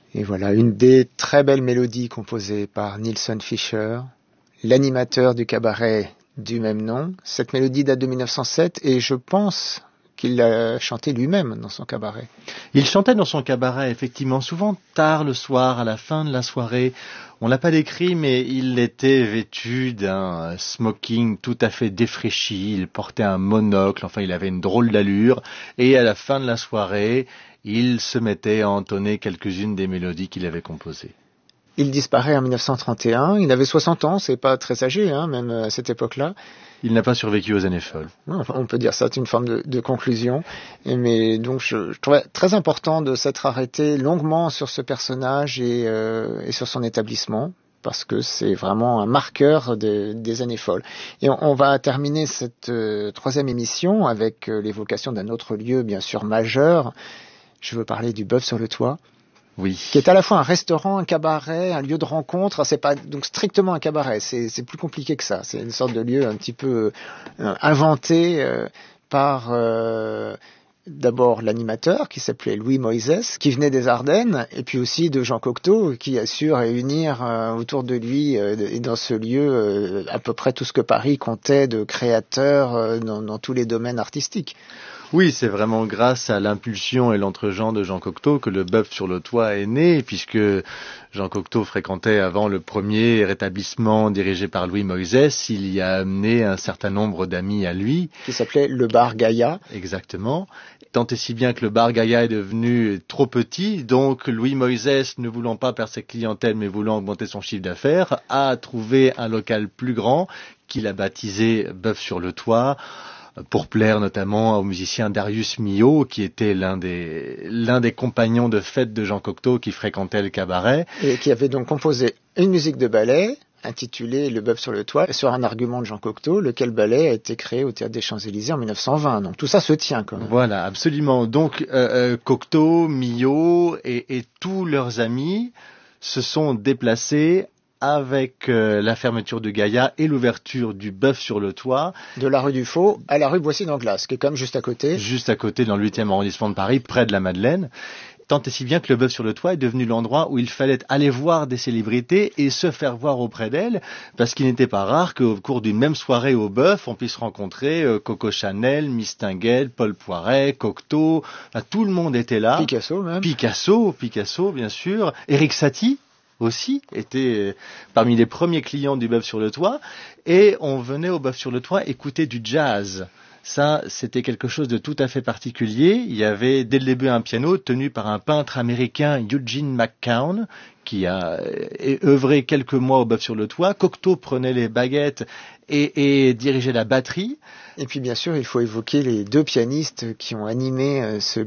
Et voilà, une des très belles mélodies composées par Nilsson Fischer, l'animateur du cabaret du même nom. Cette mélodie date de 1907 et je pense qu'il l'a chantée lui-même dans son cabaret. Il chantait dans son cabaret, effectivement, souvent tard le soir, à la fin de la soirée. On l'a pas décrit, mais il était vêtu d'un smoking tout à fait défraîchi. Il portait un monocle, enfin, il avait une drôle d'allure. Et à la fin de la soirée, il se mettait à entonner quelques-unes des mélodies qu'il avait composées. Il disparaît en 1931, il avait 60 ans, c'est pas très âgé, même à cette époque-là. Il n'a pas survécu aux années folles. Enfin, on peut dire ça, c'est une forme de conclusion. Mais donc, je trouvais très important de s'être arrêté longuement sur ce personnage et sur son établissement, parce que c'est vraiment un marqueur des années folles. Et on va terminer cette troisième émission avec l'évocation d'un autre lieu, bien sûr, majeur. Je veux parler du Bœuf sur le Toit. Oui. Qui est à la fois un restaurant, un cabaret, un lieu de rencontre. C'est pas donc strictement un cabaret, c'est plus compliqué que ça. C'est une sorte de lieu un petit peu inventé par d'abord l'animateur qui s'appelait Louis Moïses, qui venait des Ardennes, et puis aussi de Jean Cocteau, qui a su réunir autour de lui et dans ce lieu à peu près tout ce que Paris comptait de créateurs dans tous les domaines artistiques. Oui, c'est vraiment grâce à l'impulsion et l'entre-gens de Jean Cocteau que le Bœuf sur le Toit est né, puisque Jean Cocteau fréquentait avant le premier établissement dirigé par Louis Moïses. Il y a amené un certain nombre d'amis à lui. Qui s'appelait le Bar Gaïa. Exactement. Tant et si bien que le Bar Gaïa est devenu trop petit, donc Louis Moïses, ne voulant pas perdre sa clientèle mais voulant augmenter son chiffre d'affaires, a trouvé un local plus grand qu'il a baptisé Bœuf sur le Toit, pour plaire notamment au musicien Darius Milhaud, qui était l'un des compagnons de fête de Jean Cocteau qui fréquentait le cabaret. Et qui avait donc composé une musique de ballet intitulée Le Bœuf sur le Toit, sur un argument de Jean Cocteau, lequel ballet a été créé au Théâtre des Champs-Élysées en 1920. Donc tout ça se tient quand même. Voilà, absolument. Donc Cocteau, Milhaud et tous leurs amis se sont déplacés avec la fermeture de Gaïa et l'ouverture du Bœuf sur le Toit. De la rue du Faux à la rue Boissy-d'Anglas, qui est quand même juste à côté. Juste à côté, dans le 8e arrondissement de Paris, près de la Madeleine. Tant et si bien que le Bœuf sur le Toit est devenu l'endroit où il fallait aller voir des célébrités et se faire voir auprès d'elles, parce qu'il n'était pas rare qu'au cours d'une même soirée au Bœuf, on puisse rencontrer Coco Chanel, Mistinguett, Paul Poiret, Cocteau, tout le monde était là. Picasso même. Picasso, bien sûr. Éric Satie aussi était parmi les premiers clients du Bœuf sur le Toit, et on venait au Bœuf sur le Toit écouter du jazz. Ça, c'était quelque chose de tout à fait particulier. Il y avait dès le début un piano tenu par un peintre américain, Eugene McCown, qui a œuvré quelques mois au Bœuf sur le Toit. Cocteau prenait les baguettes et dirigeait la batterie. Et puis bien sûr, il faut évoquer les deux pianistes qui ont animé ce